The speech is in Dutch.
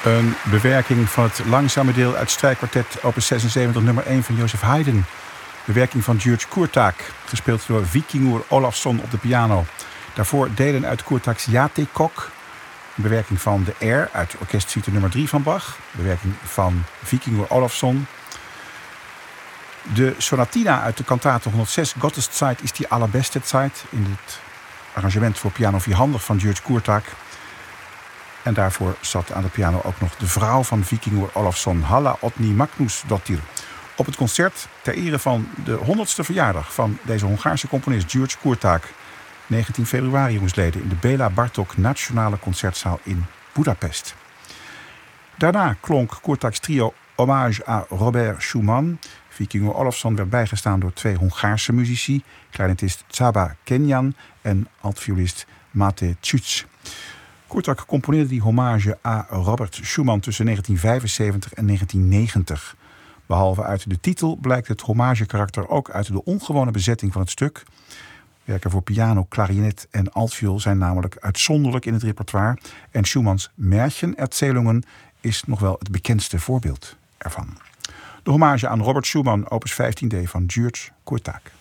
Een bewerking van het langzame deel uit strijkkwartet opus 76 nummer 1 van Joseph Haydn. Bewerking van György Kurták, gespeeld door Víkingur Ólafsson op de piano. Daarvoor delen uit Kurtáks Játékok. Een bewerking van de Air uit orkestsuite nummer 3 van Bach. Bewerking van Víkingur Ólafsson. De sonatina uit de kantate 106, Gottes Zeit ist die allerbeste Zeit, in het arrangement voor piano vierhandig van György Kurták. En daarvoor zat aan de piano ook nog de vrouw van Víkingur Ólafsson, Halla Oddný Magnúsdóttir. Op het concert ter ere van de 100ste verjaardag van deze Hongaarse componist György Kurták. 19 februari, jongensleden, in de Béla Bartók Nationale Concertzaal in Budapest. Daarna klonk Kurtáks trio Hommage à Robert Schumann. Víkingur Ólafsson werd bijgestaan door 2 Hongaarse muzici, clarinetist Csaba Kenyan en altviolist Máté Csucs. Kurták componeerde die hommage à Robert Schumann tussen 1975 en 1990. Behalve uit de titel blijkt het hommagekarakter ook uit de ongewone bezetting van het stuk. Werken voor piano, klarinet en altviool zijn namelijk uitzonderlijk in het repertoire. En Schumanns Märchenerzählungen is nog wel het bekendste voorbeeld ervan. De hommage aan Robert Schumann, opus 15d van György Kurták.